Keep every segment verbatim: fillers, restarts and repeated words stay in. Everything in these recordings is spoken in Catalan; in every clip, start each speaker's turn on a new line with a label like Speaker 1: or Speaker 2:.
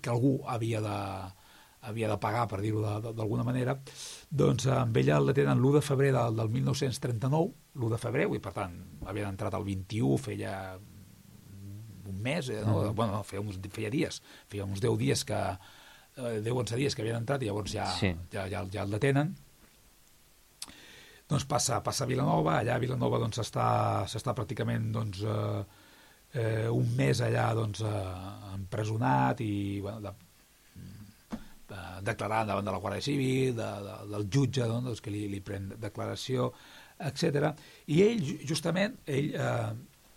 Speaker 1: que algú havia de, havia de pagar, per dir-ho d'alguna manera, doncs amb ella el detenen l'u de febrer del, del mil nou-cents trenta-nou, l'u de febrer, i per tant havia entrat el vint-i-u, feia un mes, eh, no? Mm. Bueno, no, feia, uns, feia dies, feia uns deu dies que, eh, deu onze dies que havien entrat i llavors ja, sí. ja, ja, ja el detenen. Doncs passa, passa a Vilanova, allà a Vilanova doncs, s'està, s'està pràcticament doncs, eh, eh, un mes allà doncs, eh, empresonat i bueno, de, de, declarant davant de la Guàrdia Civil, de, de, del jutge doncs, que li, li pren declaració, etcètera. I ell, justament, ell eh,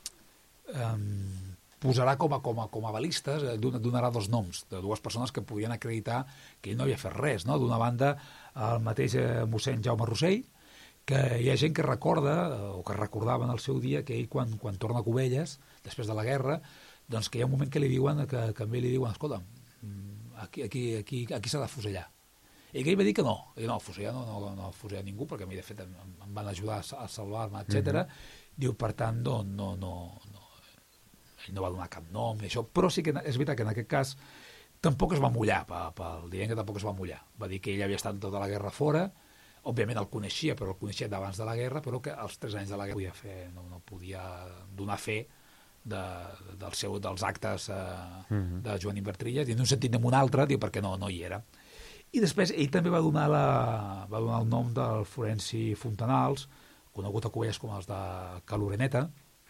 Speaker 1: eh, posarà com a, com a, com a balistes, eh, donarà dos noms de dues persones que podien acreditar que ell no havia fet res. No? D'una banda, el mateix eh, mossèn Jaume Rossell, que hi ha gent que recorda, o que recordava en el seu dia, que ell quan, quan torna a Cubelles, després de la guerra, doncs que hi ha un moment que li diuen, que, que a ell li diuen, escolta, aquí, aquí, aquí, aquí s'ha de fusellar. I que ell va dir que no, i no, fusellar no, no, no fusellar ningú, perquè a mi de fet em, em van ajudar a salvar-me, etcètera. Mm-hmm. Diu, per tant, no, no, no, no, ell no va donar cap nom, ni això, però sí que és veritat que en aquest cas tampoc es va mullar, pel dient que tampoc es va mullar. Va dir que ell havia estat tota la guerra fora, òbviament el coneixia, però el coneixia d'abans de la guerra, però que als tres anys de la guerra podia fer, no, no podia donar fe de, del seu, dels actes eh, uh-huh. de Joan Ibertrillas, i en un sentit o en un altre, diu, perquè no, no hi era. I després ell també va donar, la, va donar el nom del forensi Fontanals, conegut a Cubelles com els de Caloreneta,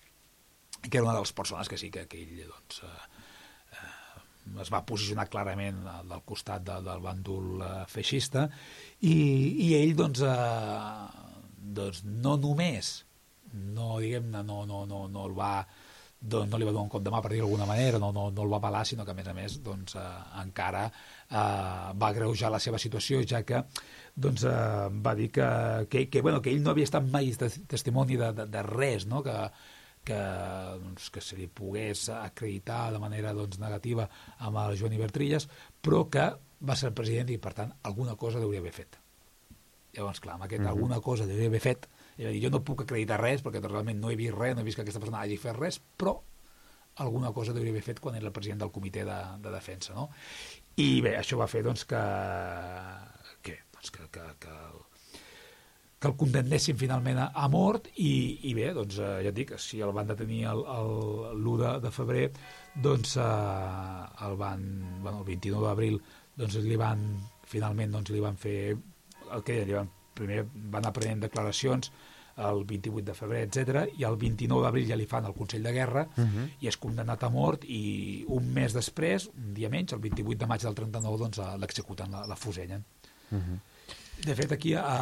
Speaker 1: que era una de les persones que sí que, que ell doncs, eh, es va posicionar clarament del costat de, del bàndol eh, feixista i, i ell doncs, eh, doncs no només no, diguem-ne, no, no, no, no el va doncs no li va donar un cop de mà, per dir d'alguna manera, no, no, no el va avalar, sinó que a més a més doncs, eh, encara eh, va agreujar la seva situació, ja que doncs, eh, va dir que, que, que, bueno, que ell no havia estat mai testimoni de, de, de res, no? que que, doncs, que se li pogués acreditar de manera doncs, negativa amb el Joan Ibertrillas, però que va ser el president i, per tant, alguna cosa hauria haver fet. Llavors, clar, amb aquest uh-huh. alguna cosa hauria haver fet, i va dir, jo no puc acreditar res, perquè realment no he vist res, no he vist que aquesta persona hagi fet res, però alguna cosa hauria haver fet quan era el president del comitè de, de defensa, no? I bé, això va fer doncs, que, que, doncs, que, que, que que el condemnessin finalment a, a mort i, i bé, doncs eh, ja et dic, si el van detenir l'u de, de febrer, doncs eh, el van, bueno, el vint-i-nou d'abril doncs li van, finalment doncs li van fer el que li van, primer van aprenent declaracions el vint-i-vuit de febrer, etcètera, i el vint-i-nou d'abril ja li fan el Consell de Guerra uh-huh. i és condemnat a mort i un mes després, un dia menys, el vint-i-vuit de maig del trenta-nou, doncs l'executen, la, la fusellen. Uh-huh. De fet, aquí a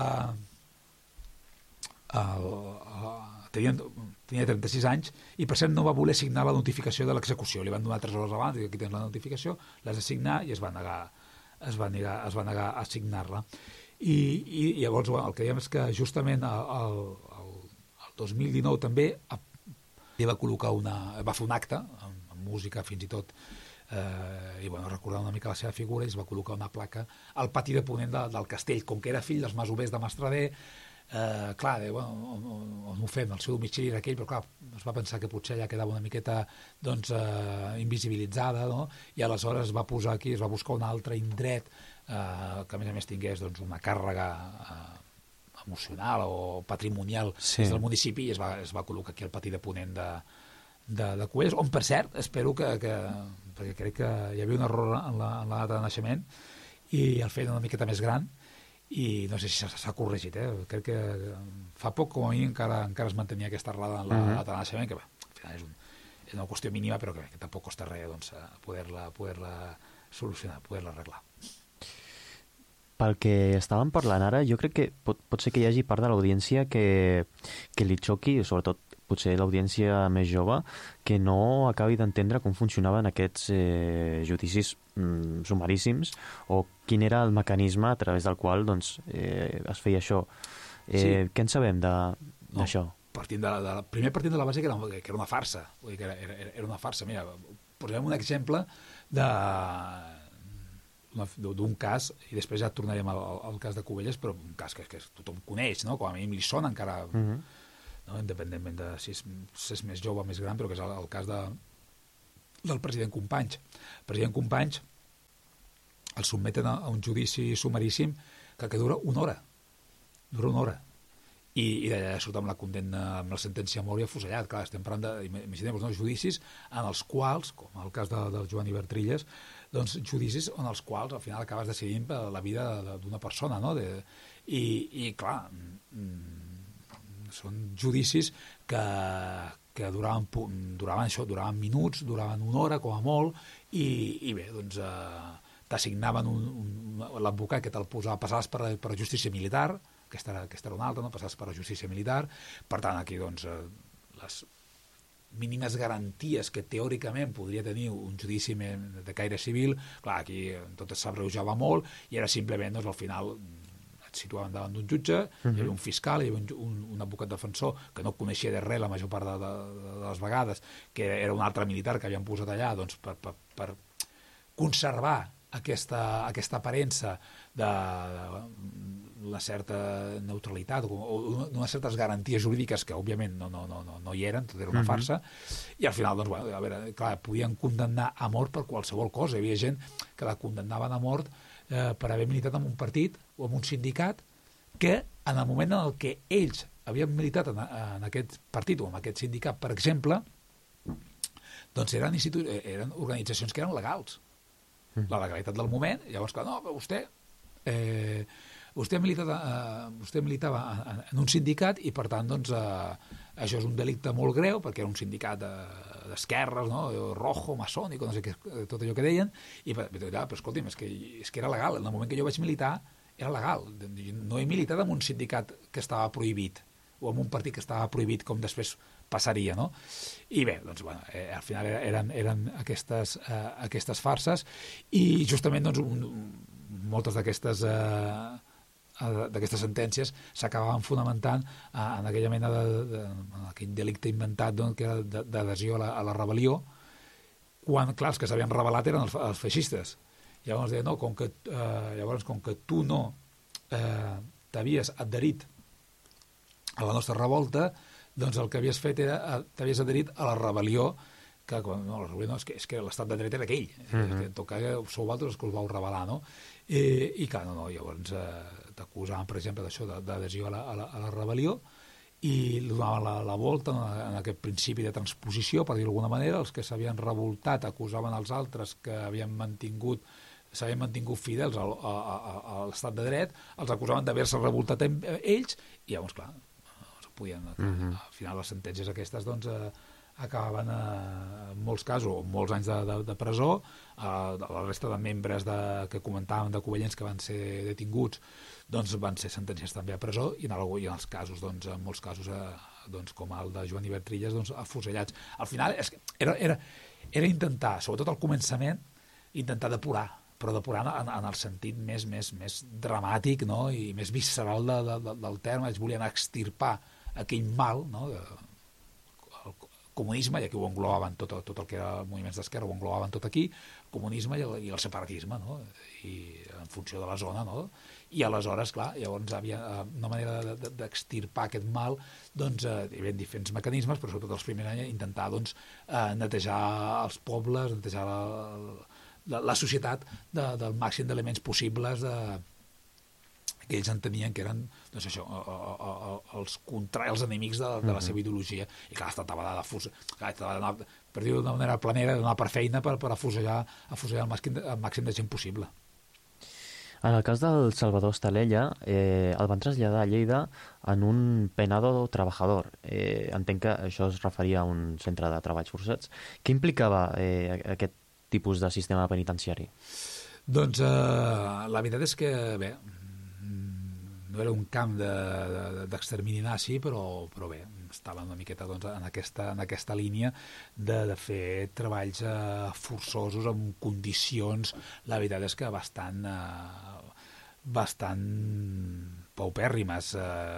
Speaker 1: El, el, tenia, tenia trenta-sis anys i per cert no va voler signar la notificació de l'execució, li van donar tres hores abans i aquí tens la notificació, l'has de signar i es va negar, es va negar, es va negar a signar-la i, i llavors bueno, el que diem és que justament el, el, el, el dos mil dinou també li va col·locar una, va fer un acte amb, amb música fins i tot eh, i bueno, recordant una mica la seva figura i es va col·locar una placa al pati de ponent de, del castell, com que era fill dels masovers de Mastrader. Uh, clar, de, bueno, on, on ho fem, el seu domicili era aquell, però clar, es va pensar que potser allà quedava una miqueta doncs, uh, invisibilitzada, no? I aleshores es va posar aquí, es va buscar un altre indret uh, que a més a més tingués doncs, una càrrega uh, emocional o patrimonial sí. des del municipi i es va, es va col·locar aquí al pati de ponent de, de, de Cubelles, on per cert espero que, que perquè crec que hi havia un error en la, en la data de naixement i el feien una miqueta més gran i no sé si s'ha corregit, eh? Crec que fa poc com a mi encara, encara es mantenia aquesta errada en la uh-huh. data de naixement, que bé, al final és, un, és una qüestió mínima però que, bé, que tampoc costa res doncs, poder-la poder-la solucionar, poder-la arreglar.
Speaker 2: Pel que estàvem parlant ara, jo crec que pot, pot ser que hi hagi part de l'audiència que, que li xoqui, sobretot potser l'audiència més jove, que no acabi d'entendre com funcionaven aquests eh, judicis mm, sumaríssims o quin era el mecanisme a través del qual doncs, eh, es feia això. Eh, sí. Què en sabem d'això?
Speaker 1: No, partint de la, de la, primer partint de la base que era, que era una farsa. Vull dir que era, era, era una farsa. Mira, posem un exemple de d'un cas, i després ja tornarem al, al cas de Cubelles, però un cas que, que tothom coneix, no? Com a mínim li sona encara... Uh-huh. No? Independentment de si és, si és més jove o més gran, però que és el, el cas de, del president Companys. El president Companys el sotmeten a, a un judici sumaríssim que, que dura una hora. Dura una hora. I, i d'allà surt amb la condemna, amb la sentència a mort i afusellat. Clar, estem parlant de, imaginem-vos, no, judicis en els quals, com el cas de, del Joan Ibertrilles, doncs judicis en els quals al final acabes decidint per la vida d'una persona, no? De, i, i clar, mm, són judicis que, que duraven, duraven això, duraven minuts, duraven una hora com a molt, i, i bé, doncs eh, t'assignaven un, un, l'advocat que te'l posava, passaves per, per justícia militar, aquesta era, aquesta era una altra, no? Passaves per la justícia militar, per tant aquí doncs eh, les mínimes garanties que teòricament podria tenir un judici de caire civil, clar, aquí tot s'abreujava molt i era simplement, doncs al final et situaven davant d'un jutge, uh-huh. Hi havia un fiscal, hi havia un, un, un advocat defensor que no coneixia de res la major part de, de, de les vegades, que era un altre militar que havien posat allà doncs, per, per, per conservar aquesta, aquesta aparença de, de la certa neutralitat o, o unes certes garanties jurídiques que òbviament no, no, no, no hi eren, tot era una farsa, uh-huh. I al final doncs, bueno, a veure, clar, podien condemnar a mort per qualsevol cosa. Hi havia gent que la condemnaven a mort eh, per haver militat en un partit o en un sindicat que en el moment en el que ells havien militat en, en aquest partit o en aquest sindicat, per exemple, doncs eren, institu- eren organitzacions que eren legals. La legalitat del moment, llavors, clar, no, però vostè eh, vostè, militat, eh, vostè militava en, en un sindicat i, per tant, doncs, eh, això és un delicte molt greu, perquè era un sindicat d'esquerres, no? Rojo, masònic, no sé què, tot allò que deien, i, però, però escolti'm, és que, és que era legal, en el moment que jo vaig militar era legal, no he militat en un sindicat que estava prohibit, o en un partit que estava prohibit, com després passaria, no? I bé, doncs, bueno, eh, al final eren, eren aquestes, eh, aquestes farses i justament doncs, un, moltes d'aquestes eh, d'aquestes sentències s'acabaven fonamentant eh, en aquella mena de, de, en aquell delicte inventat, doncs, que era d'adhesió a, la, a la rebel·lió, quan, clar, els que s'havien rebel·lat eren els, els feixistes. Llavors deien, no, com que, eh, llavors, com que tu no eh, t'havies adherit a la nostra revolta, doncs el que havies fet era, t'havies adherit a la rebel·lió, que no, la rebel·lió no, és que, és que l'estat de dret era aquell, uh-huh. En tot cas sou vosaltres els que us vau rebel·lar, no? I, i clar, no, no, llavors eh, t'acusaven, per exemple, d'això, d'adhesió a la, a la, a la rebel·lió, i donaven la, la volta en aquest principi de transposició, per dir-ho d'alguna manera, els que s'havien revoltat acusaven els altres que havien mantingut s'havien mantingut fidels a, a, a, a l'estat de dret, els acusaven d'haver-se revoltat ells, i llavors, clar, podien, uh-huh. Al final les sentències aquestes doncs, eh, acabaven eh, en molts casos, molts anys de, de, de presó, eh, de la resta de membres de, que comentaven de covellents que van ser detinguts doncs van ser sentenciats també a presó i en, el, i en els casos, doncs, en molts casos eh, doncs, com el de Joan Ibertrilles, doncs, afusellats. Al final és que era, era, era intentar, sobretot al començament, intentar depurar, però depurar en, en el sentit més, més, més dramàtic, no? I més visceral de, de, de, del terme. Ells volien extirpar aquell mal, no? El comunisme, i aquí ho englobaven tot, tot el que era moviments d'esquerra, ho englobaven tot aquí, el comunisme i el, i el separatisme, no? I en funció de la zona, no? I aleshores, clar, llavors havia una manera d'extirpar aquest mal, doncs eh, hi havia diferents mecanismes, però sobretot els primers anys intentar doncs, eh, netejar els pobles, netejar la, la, la societat de, del màxim d'elements possibles de que ells entenien que eren doncs això, els, contra... els enemics de, de la seva ideologia, i clar, es tractava de fus... clar, de, per dir-ho d'una manera planera, d'anar per feina per, per afusellar, afusellar el, màxim, el màxim de gent possible.
Speaker 2: En el cas del Salvador Estalella, eh, el van traslladar a Lleida en un penado trabajador. Eh, entenc que això es referia a un centre de treballs forçats. Què implicava eh, aquest tipus de sistema penitenciari?
Speaker 1: Doncs eh, la veritat és que, bé, no era un camp d'extermini de, de, nazi, però, però bé, estava una miqueta doncs, en, aquesta, en aquesta línia de, de fer treballs eh, forçosos en condicions, la veritat és que bastant, eh, bastant paupèrrimes.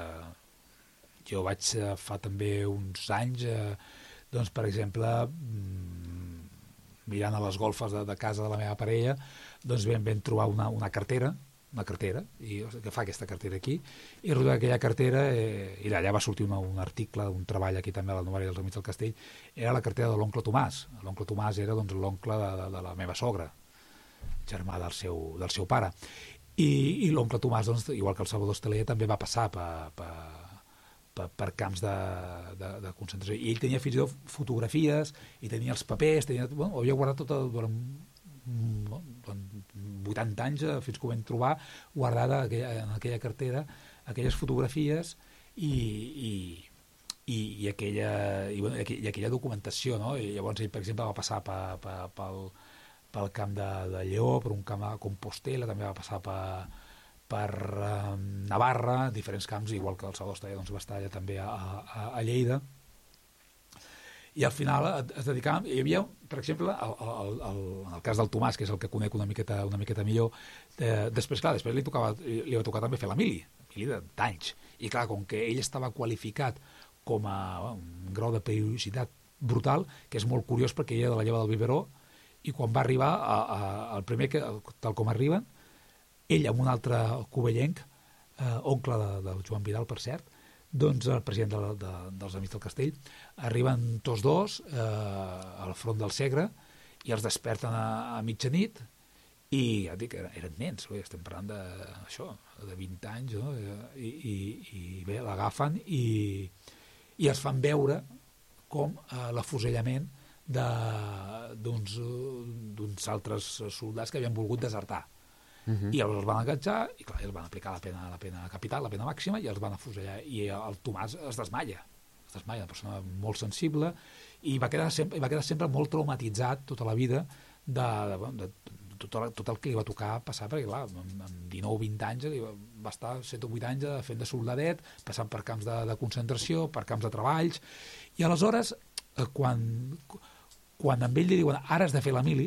Speaker 1: Eh, jo vaig eh, fa també uns anys, eh, doncs, per exemple, mirant a les golfes de, de casa de la meva parella, doncs vam, vam trobar una, una cartera, una cartera, i que fa aquesta cartera aquí, i rodar aquella cartera, eh, i d'allà va sortir una, un article, un treball aquí també a la Novaria dels Amics del Castell, era la cartera de l'oncle Tomàs. L'oncle Tomàs era doncs, l'oncle de, de, de la meva sogra. germà del seu, del seu pare. I, i l'oncle Tomàs, doncs, igual que el Salvador Estelella, també va passar per, per, per, per camps de, de, de concentració. I ell tenia fins i tot fotografies, i tenia els papers, tenia, bueno, ho havia guardat tot durant, durant vuitanta anys, fins que ho vam trobar, guardada aquella, en aquella cartera, aquelles fotografies i, i, i, i, aquella, i, bueno, i aquella documentació, no? I llavors ell, per exemple, va passar per, per, pel pel camp de, de Lleó, per un camp a Compostela, també va passar per, per eh, Navarra, diferents camps, igual que el Salvador Estelella, doncs, va estar allà també a, a, a Lleida. I al final es dedicava... Hi havia, per exemple, el, el, el, en el cas del Tomàs, que és el que conec una miqueta, una miqueta millor, eh, després, clar, després li, tocava, li va tocar també fer la mili, mili d'anys. I clar, com que ell estava qualificat com a bueno, un grau de periodicitat brutal, que és molt curiós perquè ella de la lleva del biberó, i quan va arribar, a, a, el primer que, tal com arriben, ell amb un altre covellenc, eh, oncle de, del Joan Vidal, per cert, doncs el president de, de, dels Amics del Castell, arriben tots dos eh, al front del Segre i els desperten a, a mitjanit i ja dic, eren, eren nens, oi? Estem parlant de, això, de vint anys, no? I, i, i bé, l'agafen i, i els fan veure com eh, l'afusellament d'uns d'uns altres soldats que havien volgut desertar. Uh-huh. I els van enganxar i clar, els van aplicar la pena, la pena capital, la pena màxima, i els van afusellar. I el Tomàs es desmaia. Es desmaia, una persona molt sensible, i va quedar sempre, va quedar sempre molt traumatitzat tota la vida de, de, de, de tot, tot el que li va tocar passar, perquè clar, amb dinou o vint anys va estar set o vuit anys fent de soldadet, passant per camps de, de concentració, per camps de treballs, i aleshores quan quan amb ell li diuen ara has de fer la mili,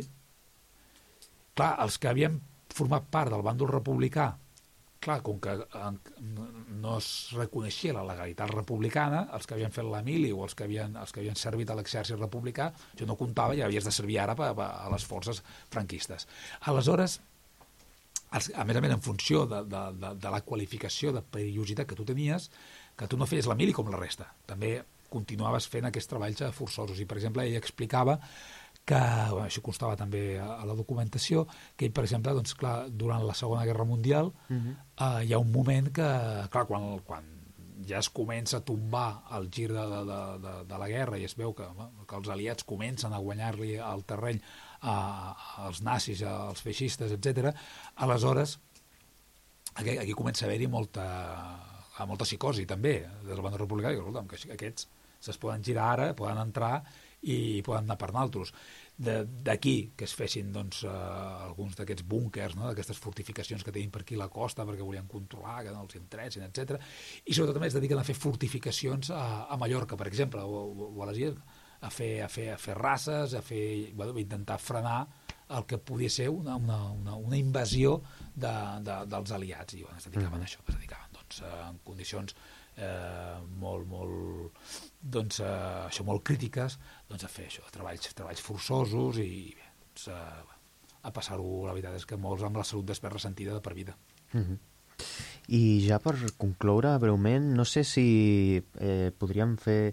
Speaker 1: clar, els que havien format part del bàndol republicà, clar, com que no es reconeixia la legalitat republicana, els que havien fet la mili o els que havien, els que havien servit a l'exèrcit republicà, això no comptava i havies de servir ara a les forces franquistes. Aleshores, a més a més, en funció de, de, de, de la qualificació de perillositat que tu tenies, que tu no feies la mili com la resta, també continuaves fent aquests treballs forçosos. I, per exemple, ell explicava que, bueno, això constava també a, a la documentació, que ell, per exemple, doncs, clar, durant la Segona Guerra Mundial uh-huh. eh, hi ha un moment que, clar, quan, quan ja es comença a tombar el gir de, de, de, de la guerra i es veu que, que els aliats comencen a guanyar-li el terreny a, als nazis, als feixistes, etcètera, aleshores aquí, aquí comença a haver-hi molta, molta psicosi també del bàndol republicà, i escolta'm, que aquests es poden girar ara, poden entrar i poden anar per naltros. D'aquí que es fessin doncs, eh, alguns d'aquests búnkers, no? D'aquestes fortificacions que tenim per aquí a la costa perquè volien controlar, que no els entressin, etcètera. I sobretot també es dediquen a fer fortificacions a, a Mallorca, per exemple, o, o a les Illes, a fer, a fer, a fer races, a fer, bueno, a intentar frenar el que podia ser una, una, una, una invasió de, de, dels aliats. I bueno, es dedicaven mm. a això, es dedicaven doncs, en condicions Eh, molt, molt doncs, eh, això, molt crítiques, doncs a fer això, treballs, treballs forçosos i bé, doncs, eh, a passar-ho, la veritat és que molts amb la salut després ressentida de per vida.
Speaker 2: Mm-hmm. I ja per concloure breument, no sé si eh, podríem fer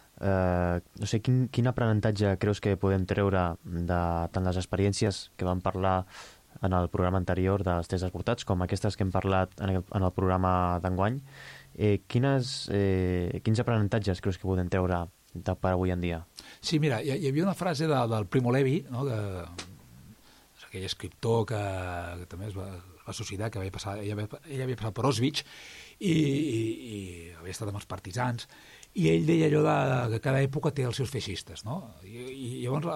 Speaker 2: eh, no sé, quin, quin aprenentatge creus que podem treure de tant les experiències que vam parlar en el programa anterior dels tests esgotats com aquestes que hem parlat en el, en el programa d'enguany. Eh, quines, eh, quins aprenentatges creus que podem treure de per avui en dia?
Speaker 1: Sí, mira, hi, hi havia una frase de, del Primo Levi, no?, que és aquell escriptor que, que també es va, va suicidar, que havia passat, ell, havia, ell havia passat per Auschwitz i, i, i havia estat amb els partisans, i ell deia allò de, que cada època té els seus feixistes, no? I, i llavors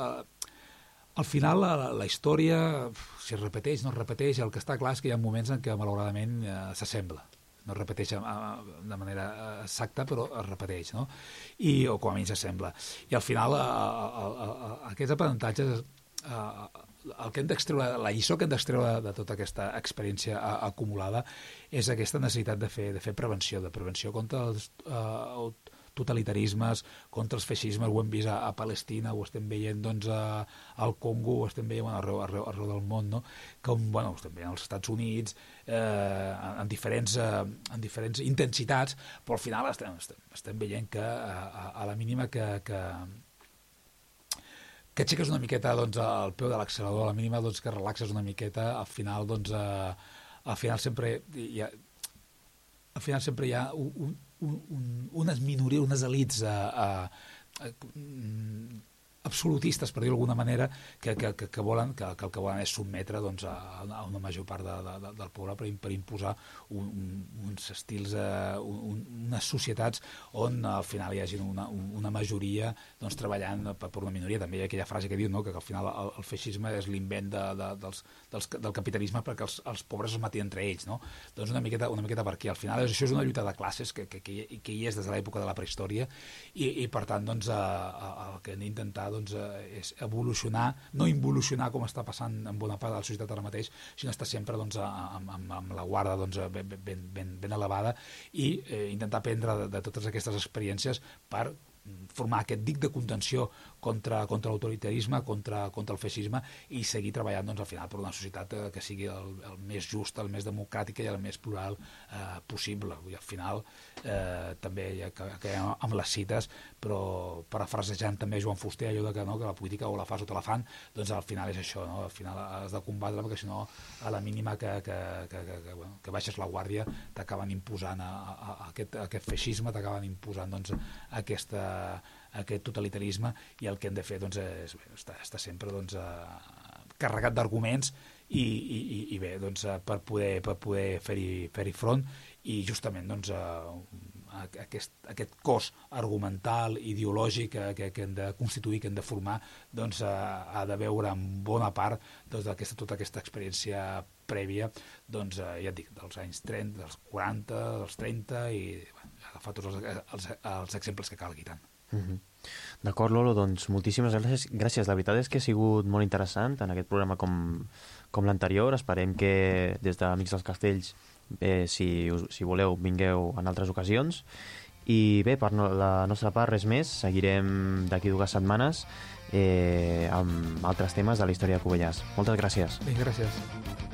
Speaker 1: al final la, la història, si es repeteix, no es repeteix, el que està clar és que hi ha moments en què malauradament eh, s'assembla. No es repeteix de manera exacta, però es repeteix, no? I, o com a mínim s'assembla. I al final, a, a, a, a, aquests aprenentatges, a, el que hem d'extreure, la lliçó que hem d'extreure de, de tota aquesta experiència a, acumulada és aquesta necessitat de fer, de fer prevenció, de prevenció contra els uh, totalitarismes, contra els feixismes. Ho hem vist a, a Palestina, ho estem veient doncs, a, al Congo, ho estem veient bueno, arreu, arreu, arreu del món, no? Com, bueno, ho estem veient als Estats Units, eh, en, diferents, eh, en diferents intensitats, però al final estem, estem, estem veient que a, a la mínima que, que, que aixeques una miqueta doncs, el peu de l'accelerador, a la mínima doncs, que relaxes una miqueta, al final doncs, eh, al final sempre hi ha, al final sempre hi ha un, un, un, unes minories, unes elites eh, eh, absolutistes, per dir-ho d'alguna manera, que, que, que, que, volen, que, que el que volen és sotmetre doncs, a, a una major part de, de, del poble per, per imposar un, un, uns estils, eh, un, unes societats on al final hi hagi una, una majoria doncs, treballant per, per una minoria. També hi ha aquella frase que diu, no?, que, que al final el, el feixisme és l'invent de, de, dels, dels, del capitalisme perquè els, els pobres es matin entre ells. No? Doncs una miqueta, una miqueta per aquí. Al final això és una lluita de classes que, que, que, hi, que hi és des de l'època de la prehistòria i, i per tant doncs, eh, el que hem d'intentar doncs, és evolucionar, no involucionar com està passant en bona part de la societat ara mateix, sinó estar sempre doncs, amb, amb, amb la guarda doncs, ben, ben, ben, ben elevada i eh, intentar aprendre de, de totes aquestes experiències per formar aquest dic de contenció contra, contra l'autoritarisme, contra, contra el feixisme i seguir treballant doncs, al final per una societat que sigui el, el més just, el més democràtica i el més plural eh, possible. I al final eh, també ja que, que amb les cites, però parafrasejant també Joan Fuster, allò de que, no, que la política o la fas o te la fan, doncs al final és això, no? Al final has de combatre perquè si no a la mínima que, que, que, que, que, bueno, que baixes la guàrdia t'acaben imposant a, a, a aquest, a aquest feixisme, t'acaben imposant doncs, aquesta aquest totalitarisme i el que hem de fer doncs, és bé, estar, estar sempre doncs, eh, carregat d'arguments i, i, i bé, doncs, per poder, per poder fer-hi fer-hi front i justament doncs, eh, aquest, aquest cos argumental, ideològic que, que, que hem de constituir, que hem de formar, doncs, eh, ha de veure en bona part doncs, aquesta, tota aquesta experiència prèvia, doncs, eh, ja et dic, dels anys trenta, dels quaranta, dels trenta i bueno, agafar tots els, els, els exemples que calgui tant.
Speaker 2: Mm-hmm. D'acord, Lolo, doncs moltíssimes gràcies. gràcies. La veritat és que ha sigut molt interessant en aquest programa com, com l'anterior. Esperem que des d'Amics dels Castells, eh, si, us, si voleu, vingueu en altres ocasions. I bé, per no, la nostra part, res més. Seguirem d'aquí dues setmanes eh, amb altres temes de la història de Cubellars. Moltes gràcies.
Speaker 1: Bé, gràcies.